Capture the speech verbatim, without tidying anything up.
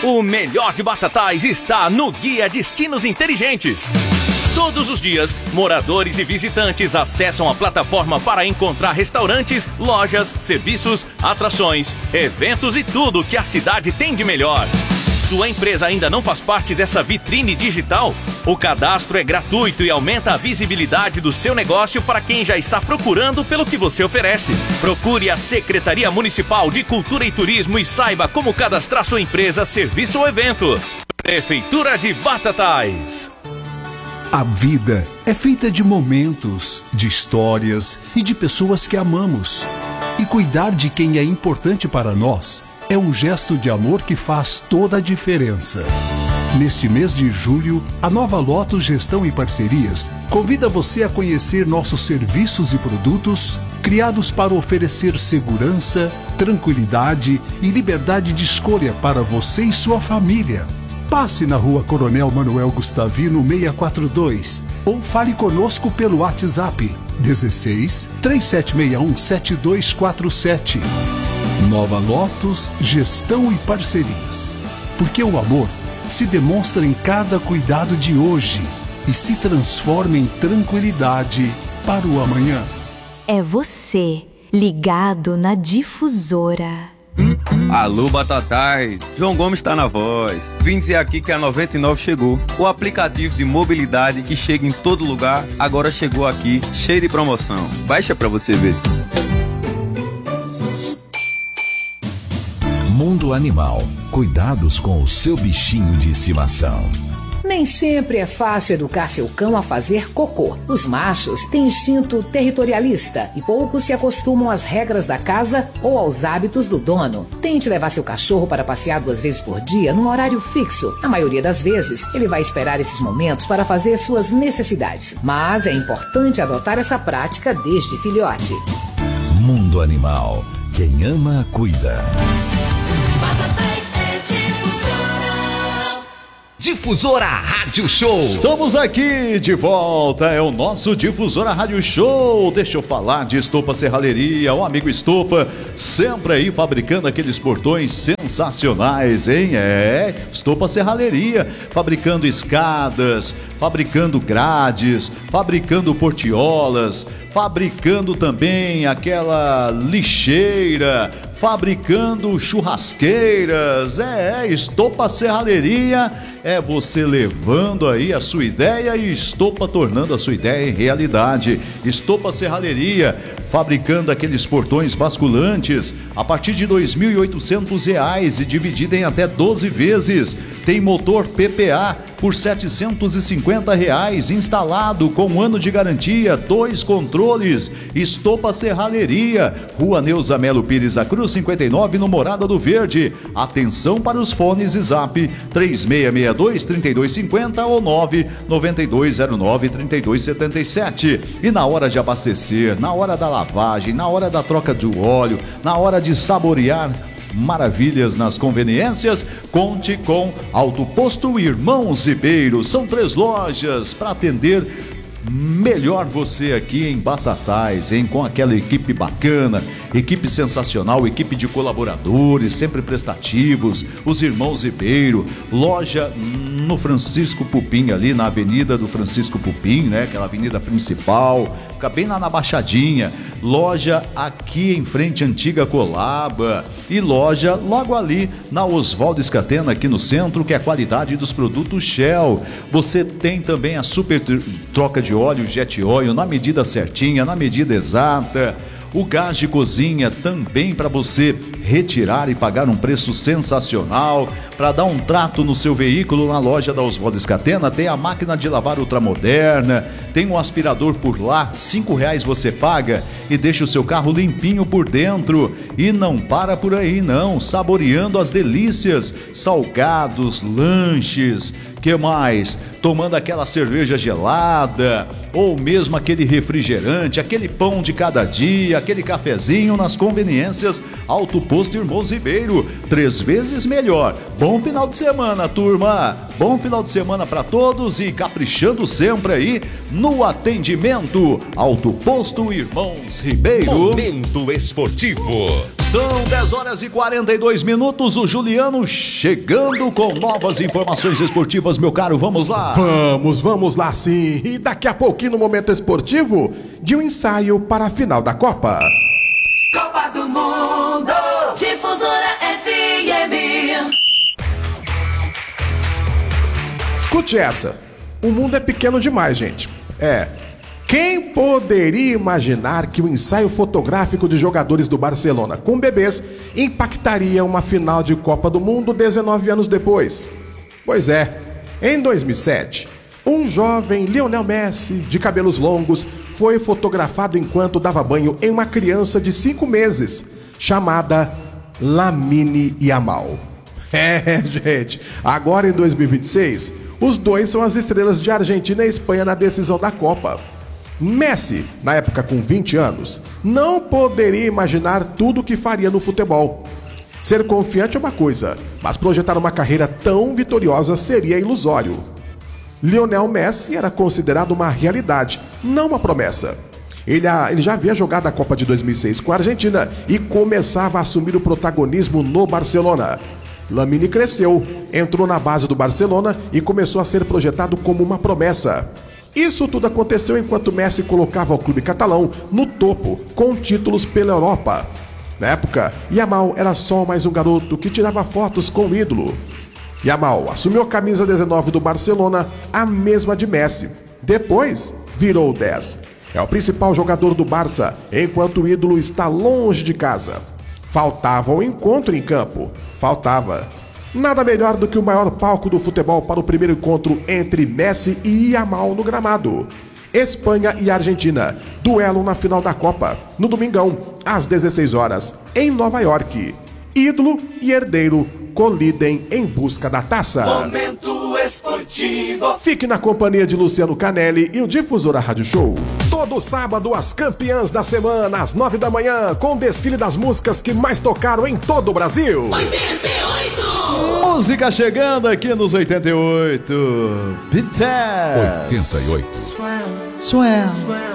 O melhor de Batatais está no Guia Destinos Inteligentes. Todos os dias, moradores e visitantes acessam a plataforma para encontrar restaurantes, lojas, serviços, atrações, eventos e tudo que a cidade tem de melhor. Sua empresa ainda não faz parte dessa vitrine digital? O cadastro é gratuito e aumenta a visibilidade do seu negócio para quem já está procurando pelo que você oferece. Procure a Secretaria Municipal de Cultura e Turismo e saiba como cadastrar sua empresa, serviço ou evento. Prefeitura de Batatais. A vida é feita de momentos, de histórias e de pessoas que amamos. E cuidar de quem é importante para nós é um gesto de amor que faz toda a diferença. Neste mês de julho, a Nova Lotus Gestão e Parcerias convida você a conhecer nossos serviços e produtos criados para oferecer segurança, tranquilidade e liberdade de escolha para você e sua família. Passe na Rua Coronel Manuel Gustavino seiscentos e quarenta e dois ou fale conosco pelo WhatsApp dezesseis, três sete seis um, sete dois quatro sete. Nova Lotus Gestão e Parcerias. Porque o amor se demonstra em cada cuidado de hoje e se transforma em tranquilidade para o amanhã. É você, ligado na Difusora. Alô, Batatais, João Gomes está na voz. Vim dizer aqui que a noventa e nove chegou. O aplicativo de mobilidade que chega em todo lugar, agora chegou aqui, cheio de promoção. Baixa pra você ver. Mundo Animal. Cuidados com o seu bichinho de estimação. Nem sempre é fácil educar seu cão a fazer cocô. Os machos têm instinto territorialista e poucos se acostumam às regras da casa ou aos hábitos do dono. Tente levar seu cachorro para passear duas vezes por dia num horário fixo. A maioria das vezes, ele vai esperar esses momentos para fazer suas necessidades. Mas é importante adotar essa prática desde filhote. Mundo Animal. Quem ama, cuida. Difusora Rádio Show. Estamos aqui de volta, é o nosso Difusora Rádio Show. Deixa eu falar de Estopa Serralheria, o amigo Estopa, sempre aí fabricando aqueles portões sensacionais, hein? É, Estopa Serralheria, fabricando escadas, fabricando grades, fabricando portiolas, fabricando também aquela lixeira, fabricando churrasqueiras. É, é, Estopa Serralheria é você levando aí a sua ideia e Estopa tornando a sua ideia em realidade. Estopa Serralheria, fabricando aqueles portões basculantes a partir de dois mil e oitocentos reais e dividido em até doze vezes. Tem motor P P A por setecentos e cinquenta reais, instalado com um ano de garantia, dois controles. Estopa Serralheria, Rua Neuza Melo Pires da Cruz cinquenta e nove, no Morada do Verde. Atenção para os fones e zap três seis seis dois, três dois cinco zero ou nove nove dois zero nove, três dois sete sete. E na hora de abastecer, na hora da lavagem, na hora da troca do óleo, na hora de saborear maravilhas nas conveniências, conte com Auto Posto Irmãos Ribeiro. São três lojas para atender melhor você aqui em Batatais, hein? Com aquela equipe bacana, equipe sensacional, equipe de colaboradores, sempre prestativos, os Irmãos Ribeiro, loja no Francisco Pupim, ali na Avenida do Francisco Pupim, né? Aquela avenida principal, fica bem lá na Baixadinha. Loja aqui em frente à Antiga Colaba e loja logo ali na Oswaldo Scatena, aqui no centro, que é a qualidade dos produtos Shell. Você tem também a super troca de óleo Jet Oil na medida certinha, na medida exata. O gás de cozinha também para você retirar e pagar um preço sensacional. Para dar um trato no seu veículo, na loja da Oswaldo Scatena tem a máquina de lavar ultramoderna, tem um aspirador por lá, cinco reais você paga e deixa o seu carro limpinho por dentro. E não para por aí não, saboreando as delícias, salgados, lanches, que mais? Tomando aquela cerveja gelada, ou mesmo aquele refrigerante, aquele pão de cada dia, aquele cafezinho nas conveniências Auto Posto Irmãos Ribeiro, três vezes melhor. Bom final de semana, turma! Bom final de semana para todos e caprichando sempre aí no atendimento Auto Posto Irmãos Ribeiro. Momento esportivo. São dez horas e quarenta e dois minutos, o Juliano chegando com novas informações esportivas, meu caro, vamos lá? Vamos, vamos lá sim, e daqui a pouquinho no Momento Esportivo, de um ensaio para a final da Copa. Copa do Mundo, Difusora F M. Escute essa, o mundo é pequeno demais, gente. É... Quem poderia imaginar que o ensaio fotográfico de jogadores do Barcelona com bebês impactaria uma final de Copa do Mundo dezenove anos depois? Pois é, em dois mil e sete, um jovem Lionel Messi, de cabelos longos, foi fotografado enquanto dava banho em uma criança de cinco meses, chamada Lamine Yamal. É, gente, agora em dois mil e vinte e seis, os dois são as estrelas de Argentina e Espanha na decisão da Copa. Messi, na época com vinte anos, não poderia imaginar tudo o que faria no futebol. Ser confiante é uma coisa, mas projetar uma carreira tão vitoriosa seria ilusório. Lionel Messi era considerado uma realidade, não uma promessa. Ele, ele já havia jogado a Copa de dois mil e seis com a Argentina e começava a assumir o protagonismo no Barcelona. Lamine cresceu, entrou na base do Barcelona e começou a ser projetado como uma promessa. Isso tudo aconteceu enquanto Messi colocava o clube catalão no topo, com títulos pela Europa. Na época, Yamal era só mais um garoto que tirava fotos com o ídolo. Yamal assumiu a camisa dezenove do Barcelona, a mesma de Messi. Depois, virou dez. É o principal jogador do Barça, enquanto o ídolo está longe de casa. Faltava um encontro em campo. Faltava. Nada melhor do que o maior palco do futebol para o primeiro encontro entre Messi e Yamal no gramado. Espanha e Argentina, duelo na final da Copa, no domingão, às dezesseis horas, em Nova York. Ídolo e herdeiro colidem em busca da taça. Momento Esportivo. Fique na companhia de Luciano Canelli e o Difusora Rádio Show. Todo sábado, as campeãs da semana, às nove da manhã, com o desfile das músicas que mais tocaram em todo o Brasil. oitenta e oito. Música chegando aqui nos oitenta e oito. B T S. oitenta e oito. Swell. Swell.